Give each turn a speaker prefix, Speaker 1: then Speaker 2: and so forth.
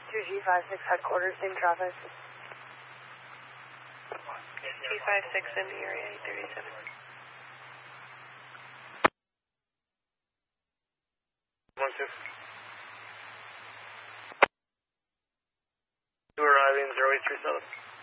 Speaker 1: 2G56 headquarters, same traffic.
Speaker 2: G56 in the area, 837.
Speaker 3: One, two. Two arriving, 0837.